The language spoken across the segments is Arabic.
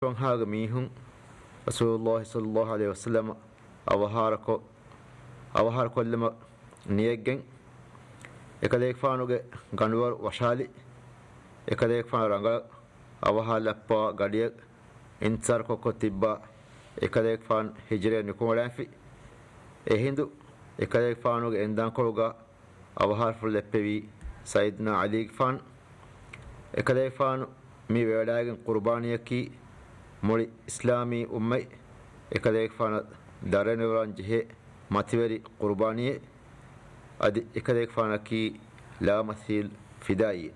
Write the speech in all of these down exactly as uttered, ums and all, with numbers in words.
haga mihun Rasulullah sallallahu alaihi wasallam avaharako avahar kollema niyeggen ekadek faanuge ganduwar washali ekadek faanu ranga avahalappa gadiya intsar kokko tibba ekadek faan hijre nukumalafi ehindu ekadek faanuge endan koluga avahar fulleppevi sayyidina ali faan ekadek faanu mi wedagen qurbaniyaki mori islami ummai ekadek fana darenewaran jihe mativeri qurbaniye adi ekadek fana ki la mathil fidai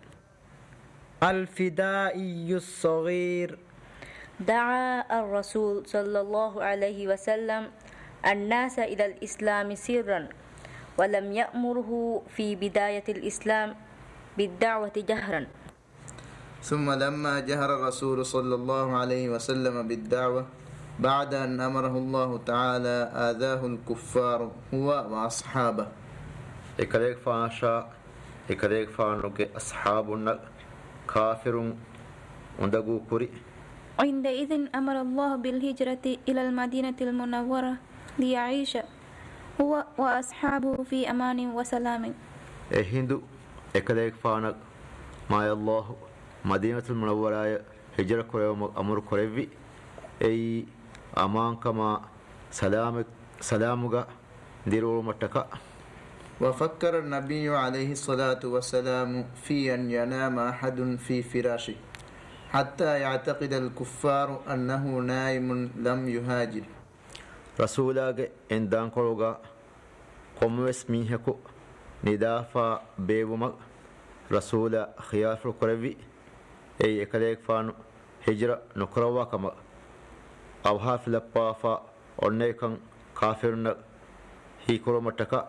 الفدائي الصغير. دعا الرسول صلى الله عليه وسلم الناس إلى الإسلام سرا ولم يأمره في بداية الإسلام بالدعوة جهرا. ثم لما جهر الرسول صلى الله عليه وسلم بالدعوة بعد أن أمره الله تعالى آذاه الكفار هو وأصحابه. إكريك فانشا إكريك فانوك أصحابنا كافر وندقو كري. عندئذ أمر الله بالهجرة إلى المدينة المنورة ليعيش هو وأصحابه في أمان وسلام. هندو إكريك فانك ما الله مدينة المنورة هجرة كريم أمر كريبي أي أمان كما سلامك سلامك ديرو متكا. وفكر النبي عليه الصلاة والسلام في أن ينام أحد في فراشه حتى يعتقد الكفار أنه نائم لم يهاجر. رسولاك إن دانكولوغا قم اسميهكو ندافع بيبومك رسول خيار كريبي أي إكليك فانو هجرة نكروا كما أوها في لبافا أنيكن كافرنا هي كرمتكا.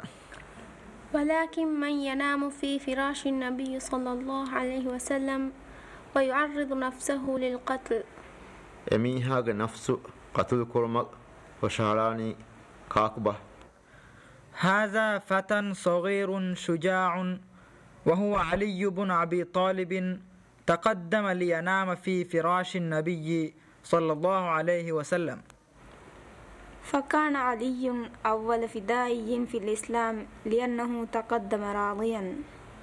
ولكن من ينام في فراش النبي صلى الله عليه وسلم ويعرض نفسه للقتل. أميها نفس قتل كرمك وشعراني كاكبة. هذا فتى صغير شجاع وهو علي بن أبي طالب تقدم لينام في فراش النبي صلى الله عليه وسلم. فكان علي أول فدائي في الإسلام لأنه تقدم راضيا.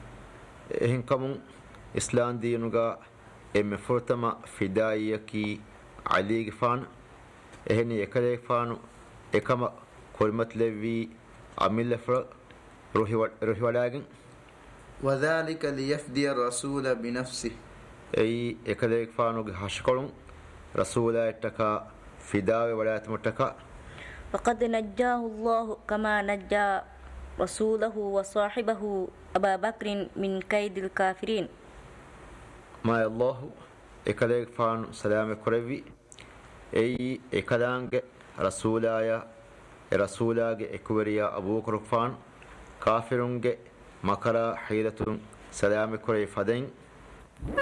إنكم إسلام دينوغا إم فرتما فدائيكي علي فان إهني يكلي فانو إكما كلمة لوي عمل فر روحي روحي ولاجن. وذلك ليفدي الرسول بنفسه. أي إكليك فانو هاشكولون رسولا اتكا فداء ولاية متكا. وقد نجاه الله كما نجى رسوله وصاحبه أبا بكر من كيد الكافرين. ما الله إكليك فانو سلام كريبي أي إكلانج رسولايا رسولاج إكوريا أبو بكر فان كافرونج مكرا حيلة سلام كريب فدين